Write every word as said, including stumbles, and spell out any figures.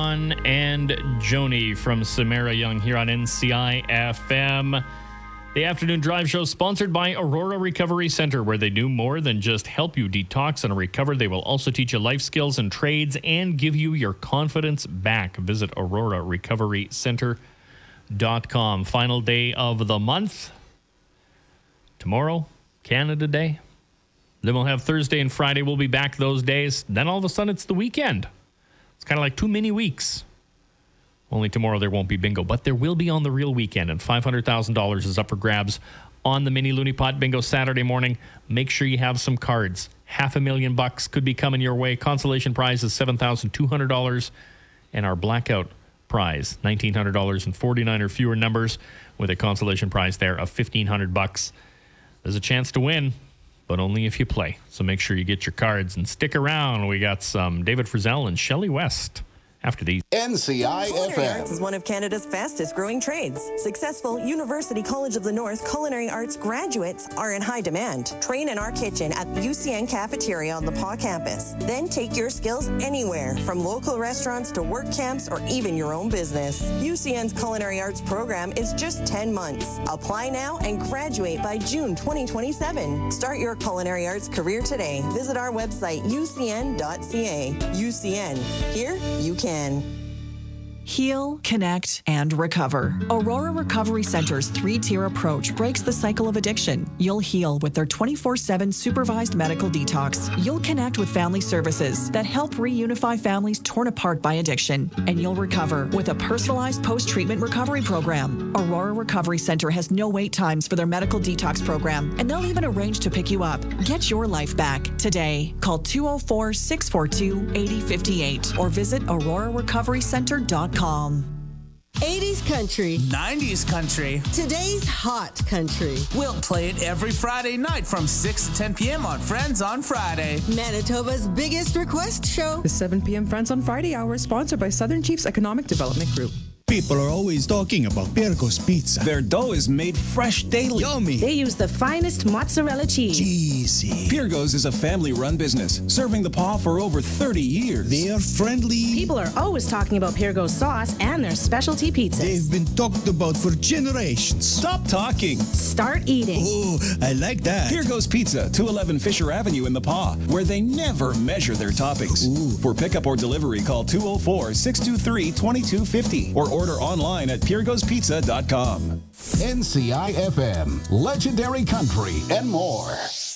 John and Joni from Samara Young here on N C I F M. The Afternoon Drive Show sponsored by Aurora Recovery Center, where they do more than just help you detox and recover. They will also teach you life skills and trades and give you your confidence back. Visit aurora recovery center dot com. Final day of the month. Tomorrow, Canada Day. Then we'll have Thursday and Friday. We'll be back those days. Then all of a sudden, it's the weekend. It's kind of like two mini weeks. Only tomorrow there won't be bingo, but there will be on the real weekend, and five hundred thousand dollars is up for grabs on the Mini Looney Pot Bingo Saturday morning. Make sure you have some cards. Half a million bucks could be coming your way. Consolation prize is seven thousand two hundred dollars, and our blackout prize, one thousand nine hundred dollars and forty-nine or fewer numbers, with a consolation prize there of fifteen hundred bucks. There's a chance to win, but only if you play. So make sure you get your cards and stick around. We got some David Frizzell and Shelley West after these. N C I F M. Culinary arts is one of Canada's fastest growing trades. Successful University College of the North culinary arts graduates are in high demand. Train in our kitchen at the U C N cafeteria on the P A campus. Then take your skills anywhere, from local restaurants to work camps or even your own business. U C N's culinary arts program is just ten months. Apply now and graduate by June twenty twenty-seven. Start your culinary arts career today. Visit our website, u c n dot c a. U C N. Here, you can. Heal, connect, and recover. Aurora Recovery Center's three-tier approach breaks the cycle of addiction. You'll heal with their twenty-four seven supervised medical detox. You'll connect with family services that help reunify families torn apart by addiction. And you'll recover with a personalized post-treatment recovery program. Aurora Recovery Center has no wait times for their medical detox program, and they'll even arrange to pick you up. Get your life back today. Call two oh four, six four two, eight oh five eight or visit aurora recovery center dot com. eighties country, nineties country, today's hot country. We'll play it every Friday night from six to ten p.m. on Friends on Friday. Manitoba's biggest request show. The seven p.m. Friends on Friday hour is sponsored by Southern Chiefs Economic Development Group. People are always talking about Pirco's Pizza. Their dough is made fresh daily. Yummy. They use the finest mozzarella cheese. Cheesy. Pirco's is a family-run business, serving the paw for over thirty years. They are friendly. People are always talking about Pirco's sauce and their specialty pizzas. They've been talked about for generations. Stop talking. Start eating. Oh, I like that. Pirco's Pizza, two eleven Fisher Avenue in the Paw, where they never measure their toppings. Ooh. For pickup or delivery, call two oh four, six two three, two two five oh or order online at pirgos pizza dot com. N C I F M, legendary country and more.